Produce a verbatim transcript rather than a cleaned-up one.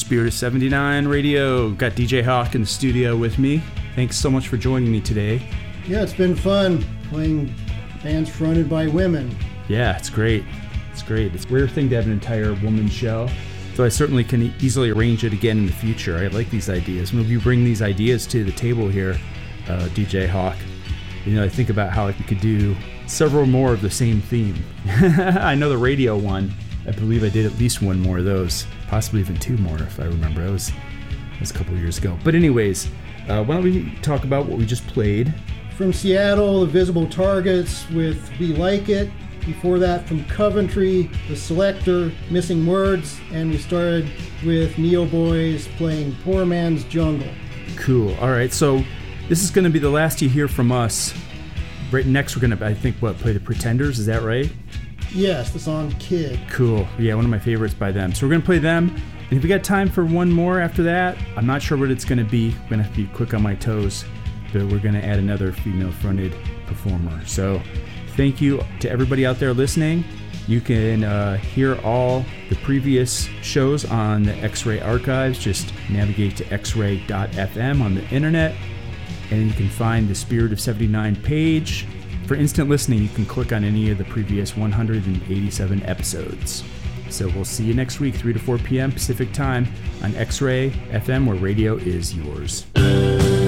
Spirit of seventy-nine Radio. Got D J Hawk in the studio with me. Thanks so much for joining me today. Yeah, it's been fun playing bands fronted by women. Yeah, it's great. It's great. It's a rare thing to have an entire woman show. So I certainly can easily arrange it again in the future. I like these ideas. Maybe you bring these ideas to the table here, uh, D J Hawk. You know, I think about how we could do several more of the same theme. I know the radio one. I believe I did at least one more of those, possibly even two more if I remember. That was, that was a couple of years ago. But anyways, uh, why don't we talk about what we just played? From Seattle, The Visible Targets with We Like It. Before that, from Coventry, The Selector, Missing Words. And we started with Neo Boys playing Poor Man's Jungle. Cool. All right, so this is going to be the last you hear from us. Right next, we're going to, I think, what, play The Pretenders? Is that right? Yes, the song Kid. Cool. Yeah, one of my favorites by them. So we're going to play them. And if we got time for one more after that, I'm not sure what it's going to be. I'm going to have to be quick on my toes. But we're going to add another female-fronted performer. So thank you to everybody out there listening. You can uh, hear all the previous shows on the X-Ray Archives. Just navigate to x ray dot f m on the internet. And you can find the Spirit of seventy-nine page. For instant listening, you can click on any of the previous one hundred eighty-seven episodes. So we'll see you next week, three to four p.m. Pacific Time on X-Ray F M, where radio is yours.